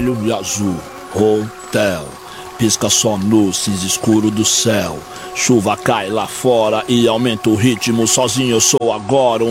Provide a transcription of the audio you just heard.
vermelho e azul. Hotel. Pisca só no cinza escuro do céu. Chuva cai lá fora e aumenta o ritmo. Sozinho eu sou agora